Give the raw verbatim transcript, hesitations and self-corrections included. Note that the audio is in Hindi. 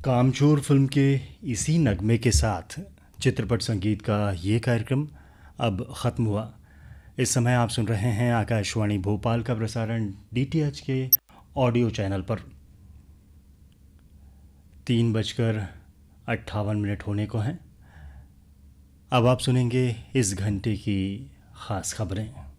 कामचोर फिल्म के इसी नगमे के साथ चित्रपट संगीत का ये कार्यक्रम अब ख़त्म हुआ। इस समय आप सुन रहे हैं आकाशवाणी भोपाल का प्रसारण डीटीएच के ऑडियो चैनल पर। तीन बजकर अट्ठावन मिनट होने को हैं। अब आप सुनेंगे इस घंटे की ख़ास खबरें।